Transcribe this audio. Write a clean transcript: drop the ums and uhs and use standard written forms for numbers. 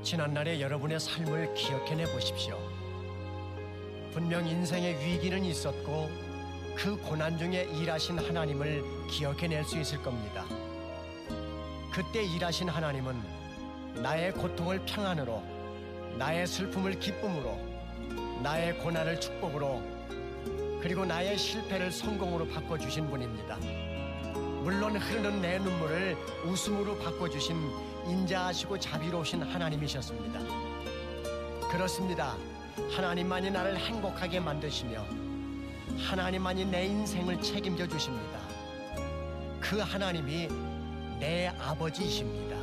지난날의 여러분의 삶을 기억해내 보십시오. 분명 인생의 위기는 있었고 그 고난 중에 일하신 하나님을 기억해낼 수 있을 겁니다. 그때 일하신 하나님은 나의 고통을 평안으로, 나의 슬픔을 기쁨으로, 나의 고난을 축복으로, 그리고 나의 실패를 성공으로 바꿔주신 분입니다. 물론 흐르는 내 눈물을 웃음으로 바꿔주신 인자하시고 자비로우신 하나님이셨습니다. 그렇습니다. 하나님만이 나를 행복하게 만드시며 하나님만이 내 인생을 책임져 주십니다. 그 하나님이 내 아버지이십니다.